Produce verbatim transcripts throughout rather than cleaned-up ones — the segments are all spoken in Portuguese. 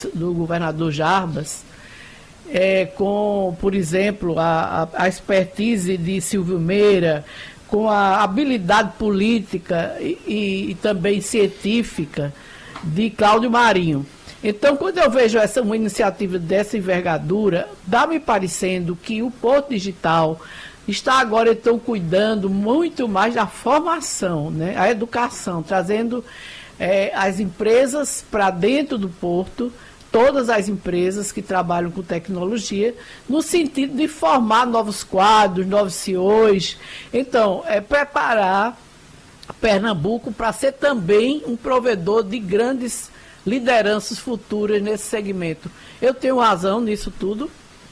do governador Jarbas, é, com, por exemplo, a, a, a expertise de Silvio Meira, com a habilidade política e, e, e também científica de Cláudio Marinho. Então, quando eu vejo essa, uma iniciativa dessa envergadura, dá-me parecendo que o Porto Digital está agora, então, cuidando muito mais da formação, né, a educação, trazendo é, as empresas para dentro do Porto, todas as empresas que trabalham com tecnologia, no sentido de formar novos quadros, novos C E Os. Então, é preparar Pernambuco para ser também um provedor de grandes lideranças futuras nesse segmento. Eu tenho razão nisso tudo?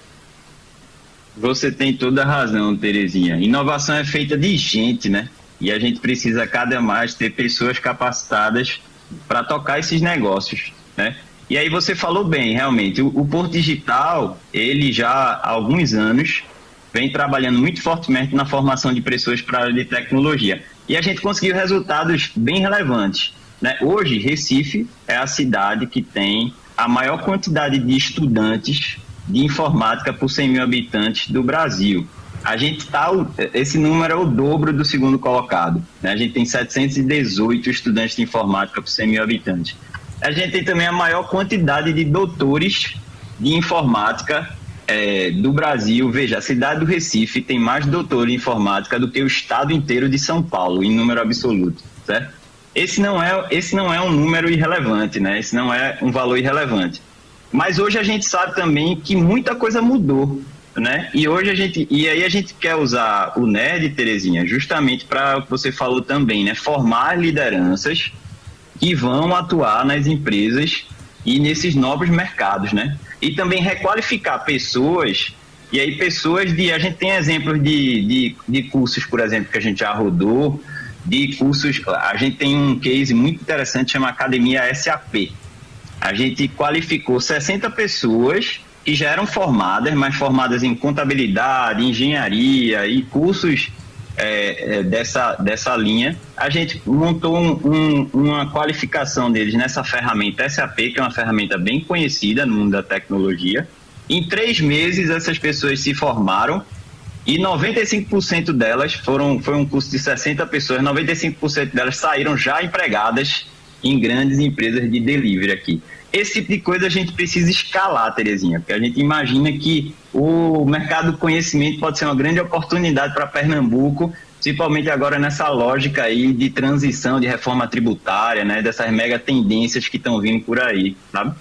Você tem toda a razão, Terezinha. Inovação é feita de gente, né? E a gente precisa cada mais ter pessoas capacitadas para tocar esses negócios, né? E aí você falou bem, realmente, o, o Porto Digital, ele já há alguns anos vem trabalhando muito fortemente na formação de pessoas para a área de tecnologia. E a gente conseguiu resultados bem relevantes, né? Hoje, Recife é a cidade que tem a maior quantidade de estudantes de informática por cem mil habitantes do Brasil. A gente tá, esse número é o dobro do segundo colocado, né? A gente tem setecentos e dezoito estudantes de informática por cem mil habitantes. A gente tem também a maior quantidade de doutores de informática é, do Brasil. Veja, a cidade do Recife tem mais doutores em informática do que o estado inteiro de São Paulo, em número absoluto, certo? Esse não é, esse não é um número irrelevante, né? Esse não é um valor irrelevante. Mas hoje a gente sabe também que muita coisa mudou, né? E hoje a gente, e aí a gente quer usar o N E D, Terezinha, justamente para o que você falou também, né? Formar lideranças que vão atuar nas empresas e nesses novos mercados, né? E também requalificar pessoas, e aí pessoas de... A gente tem exemplos de, de, de cursos, por exemplo, que a gente já rodou, de cursos... A gente tem um case muito interessante, chama Academia S A P. A gente qualificou sessenta pessoas que já eram formadas, mas formadas em contabilidade, engenharia e cursos É, é, dessa, dessa linha. A gente montou um, um, uma qualificação deles nessa ferramenta S A P, que é uma ferramenta bem conhecida no mundo da tecnologia. Em três meses, essas pessoas se formaram e noventa e cinco por cento delas foram, foi um curso de sessenta pessoas, noventa e cinco por cento delas saíram já empregadas em grandes empresas de delivery aqui. Esse tipo de coisa a gente precisa escalar, Terezinha, porque a gente imagina que o mercado do conhecimento pode ser uma grande oportunidade para Pernambuco, principalmente agora nessa lógica aí de transição, de reforma tributária, né, dessas mega tendências que estão vindo por aí, sabe?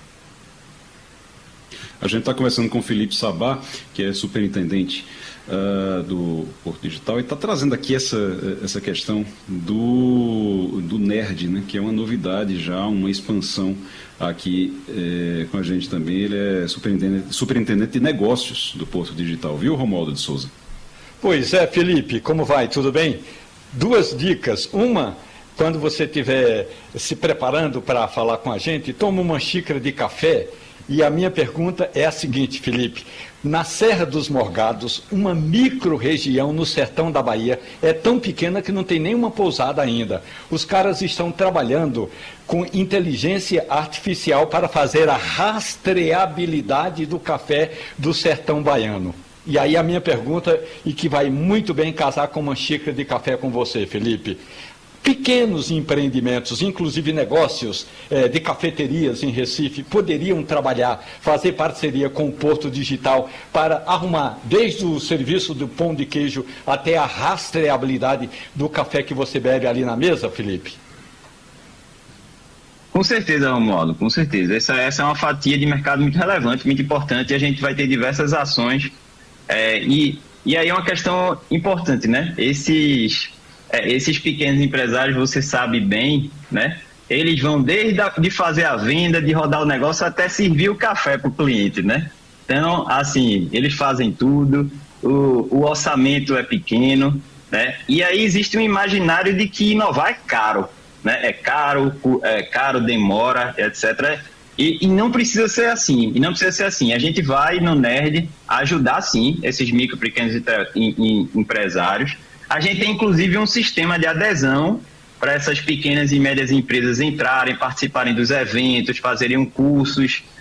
A gente está conversando com o Felipe Sabá, que é superintendente uh, do Porto Digital, e está trazendo aqui essa, essa questão do, do NERD, né, que é uma novidade já, uma expansão aqui eh, com a gente também. Ele é superintendente, superintendente de negócios do Porto Digital, viu, Romualdo de Souza? Pois é, Felipe, como vai? Tudo bem? Duas dicas. Uma, quando você estiver se preparando para falar com a gente, toma uma xícara de café. E a minha pergunta é a seguinte, Felipe: na Serra dos Morgados, uma micro-região no sertão da Bahia, é tão pequena que não tem nenhuma pousada ainda. Os caras estão trabalhando com inteligência artificial para fazer a rastreabilidade do café do sertão baiano. E aí a minha pergunta, e que vai muito bem casar com uma xícara de café com você, Felipe: pequenos empreendimentos, inclusive negócios eh, de cafeterias em Recife, poderiam trabalhar, fazer parceria com o Porto Digital para arrumar desde o serviço do pão de queijo até a rastreabilidade do café que você bebe ali na mesa, Felipe? Com certeza, Romualdo, com certeza. Essa, essa é uma fatia de mercado muito relevante, muito importante, e a gente vai ter diversas ações. É, e, e aí é uma questão importante, né? Esses... É, esses pequenos empresários, você sabe bem, né? Eles vão desde a, de fazer a venda, de rodar o negócio, até servir o café para o cliente, né? Então, assim, eles fazem tudo, o, o orçamento é pequeno, né? E aí existe um imaginário de que inovar é caro, né? É caro, é caro, demora, etcétera. E, e não precisa ser assim, e não precisa ser assim. A gente vai no NERD ajudar, sim, esses micro, pequenos empresários. A gente tem, inclusive, um sistema de adesão para essas pequenas e médias empresas entrarem, participarem dos eventos, fazerem cursos,